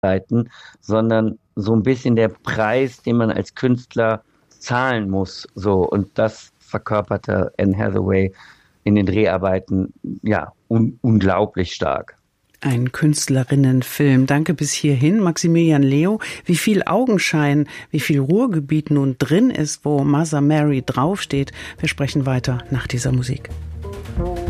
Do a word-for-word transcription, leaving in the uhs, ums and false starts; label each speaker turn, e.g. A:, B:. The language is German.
A: sondern so ein bisschen der Preis, den man als Künstler zahlen muss. So, und das verkörperte Anne Hathaway in den Dreharbeiten ja un- unglaublich stark.
B: Ein Künstlerinnenfilm. Danke bis hierhin, Maximilian Leo. Wie viel Augenschein, wie viel Ruhrgebiet nun drin ist, wo Mother Mary draufsteht. Wir sprechen weiter nach dieser Musik.